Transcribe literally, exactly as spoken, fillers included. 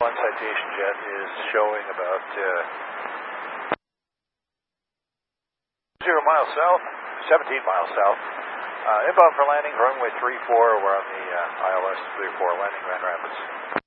one Citation jet is showing about uh, zero miles south, seventeen miles south. Uh, inbound for landing, runway three four. We're on the uh, I L S three four landing, Grand Rapids.